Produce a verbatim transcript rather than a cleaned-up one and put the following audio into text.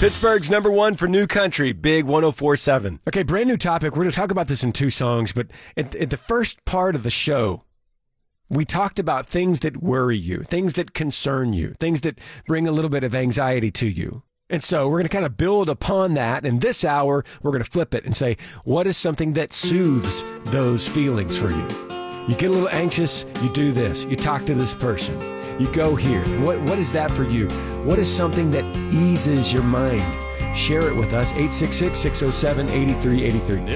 Pittsburgh's number one for new country, Big one oh four point seven. Okay, brand new topic. We're going to talk about this in two songs, but at, at the first part of the show, we talked about things that worry you, things that concern you, things that bring a little bit of anxiety to you. And so we're going to kind of build upon that. And this hour, we're going to flip it and say, what is something that soothes those feelings for you? You get a little anxious, you do this. You talk to this person. You go here. What What is that for you? What is something that eases your mind? Share it with us, eight six six, six oh seven, eight three eight three.